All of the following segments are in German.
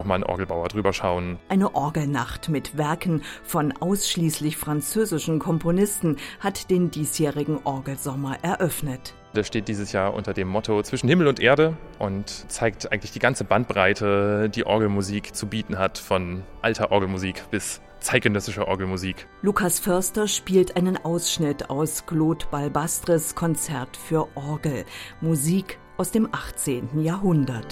nochmal ein Orgelbauer drüber schauen. Eine Orgelnacht mit Werken von ausschließlich französischen Komponisten hat den diesjährigen Orgelsommer eröffnet. Das steht dieses Jahr unter dem Motto Zwischen Himmel und Erde und zeigt eigentlich die ganze Bandbreite, die Orgelmusik zu bieten hat, von alter Orgelmusik bis zeitgenössischer Orgelmusik. Lukas Förster spielt einen Ausschnitt aus Claude Balbastres Konzert für Orgel, Musik aus dem 18. Jahrhundert.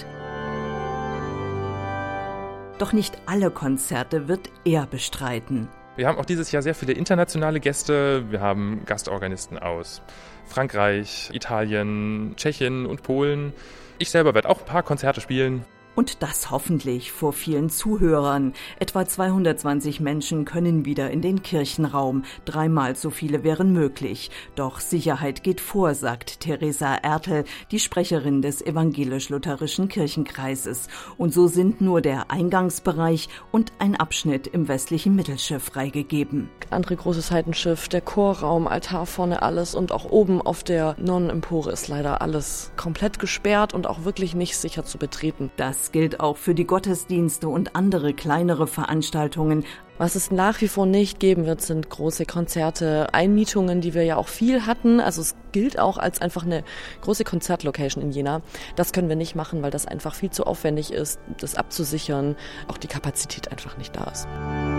Doch nicht alle Konzerte wird er bestreiten. Wir haben auch dieses Jahr sehr viele internationale Gäste. Wir haben Gastorganisten aus Frankreich, Italien, Tschechien und Polen. Ich selber werde auch ein paar Konzerte spielen. Und das hoffentlich vor vielen Zuhörern. Etwa 220 Menschen können wieder in den Kirchenraum. 3-mal so viele wären möglich. Doch Sicherheit geht vor, sagt Theresa Ertel, die Sprecherin des Evangelisch-Lutherischen Kirchenkreises. Und so sind nur der Eingangsbereich und ein Abschnitt im westlichen Mittelschiff freigegeben. Andere großes Seitenschiff, der Chorraum, Altar vorne, alles. Und auch oben auf der Nonnenempore ist leider alles komplett gesperrt und auch wirklich nicht sicher zu betreten. Das gilt auch für die Gottesdienste und andere kleinere Veranstaltungen. Was es nach wie vor nicht geben wird, sind große Konzerte, Einmietungen, die wir ja auch viel hatten. Also es gilt auch als einfach eine große Konzertlocation in Jena. Das können wir nicht machen, weil das einfach viel zu aufwendig ist, das abzusichern, auch die Kapazität einfach nicht da ist.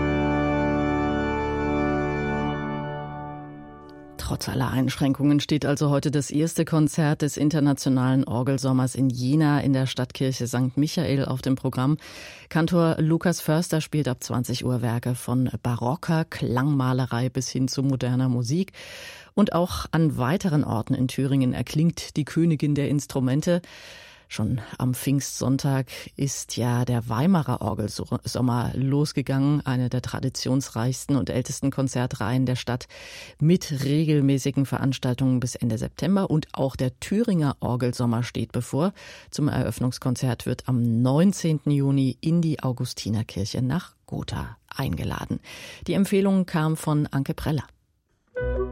Trotz aller Einschränkungen steht also heute das erste Konzert des internationalen Orgelsommers in Jena in der Stadtkirche St. Michael auf dem Programm. Kantor Lukas Förster spielt ab 20 Uhr Werke von barocker Klangmalerei bis hin zu moderner Musik. Und auch an weiteren Orten in Thüringen erklingt die Königin der Instrumente. Schon am Pfingstsonntag ist ja der Weimarer Orgelsommer losgegangen, eine der traditionsreichsten und ältesten Konzertreihen der Stadt mit regelmäßigen Veranstaltungen bis Ende September. Und auch der Thüringer Orgelsommer steht bevor. Zum Eröffnungskonzert wird am 19. Juni in die Augustinerkirche nach Gotha eingeladen. Die Empfehlung kam von Anke Preller.